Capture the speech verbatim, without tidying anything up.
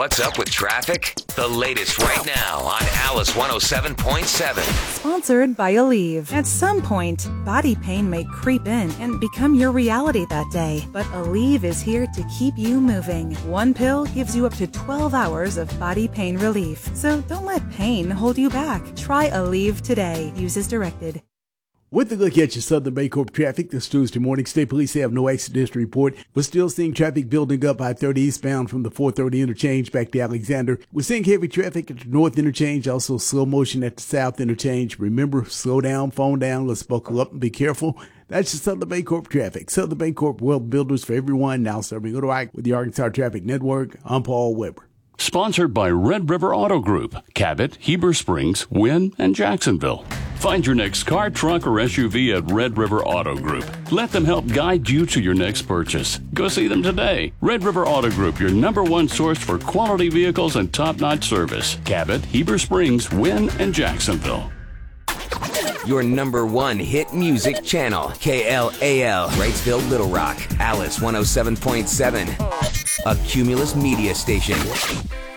What's up with traffic? The latest right now on Alice one oh seven point seven. Sponsored by Aleve. At some point, body pain may creep in and become your reality that day. But Aleve is here to keep you moving. One pill gives you up to twelve hours of body pain relief. So don't let pain hold you back. Try Aleve today. Use as directed. With a look at your Southern Bancorp traffic this Tuesday morning, State Police have no accidents to report. We're still seeing traffic building up I thirty eastbound from the four thirty interchange back to Alexander. We're seeing heavy traffic at the north interchange, also slow motion at the south interchange. Remember, slow down, phone down, let's buckle up and be careful. That's your Southern Bancorp traffic. Southern Bancorp, wealth builders for everyone, now serving Otherwise with the Arkansas Traffic Network. I'm Paul Weber. Sponsored by Red River Auto Group, Cabot, Heber Springs, Wynn, and Jacksonville. Find your next car, truck, or S U V at Red River Auto Group. Let them help guide you to your next purchase. Go see them today. Red River Auto Group, your number one source for quality vehicles and top-notch service. Cabot, Heber Springs, Wynn, and Jacksonville. Your number one hit music channel, K L A L, Wrightsville, Little Rock, Alice one oh seven point seven, a Cumulus media station.